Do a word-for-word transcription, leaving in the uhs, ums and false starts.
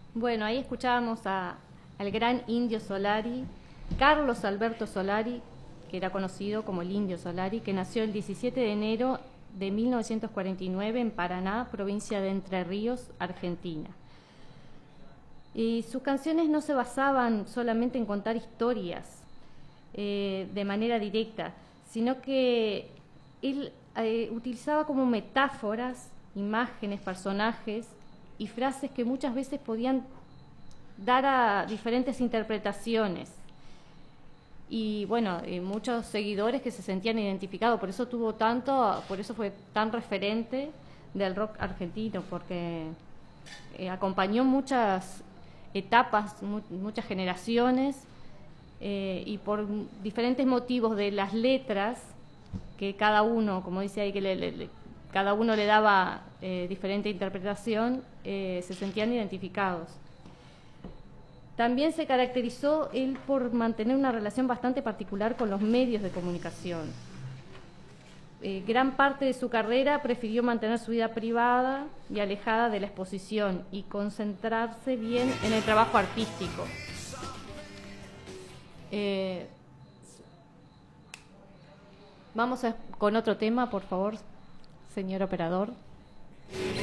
Bueno, ahí escuchábamos a, al gran Indio Solari, Carlos Alberto Solari, que era conocido como el Indio Solari, que nació el diecisiete de enero de mil novecientos cuarenta y nueve en Paraná, provincia de Entre Ríos, Argentina. Y sus canciones no se basaban solamente en contar historias eh, de manera directa, sino que él eh, utilizaba como metáforas, imágenes, personajes y frases que muchas veces podían dar a diferentes interpretaciones. Y bueno, eh, muchos seguidores que se sentían identificados, por eso tuvo tanto, por eso fue tan referente del rock argentino, porque eh, acompañó muchas etapas, mu muchas generaciones, eh, y por diferentes motivos de las letras, que cada uno, como dice ahí, que le, le, le, cada uno le daba eh, diferente interpretación, eh, se sentían identificados. También se caracterizó él por mantener una relación bastante particular con los medios de comunicación. Eh, gran parte de su carrera prefirió mantener su vida privada y alejada de la exposición y concentrarse bien en el trabajo artístico. Eh, vamos a, con otro tema, por favor, señor operador.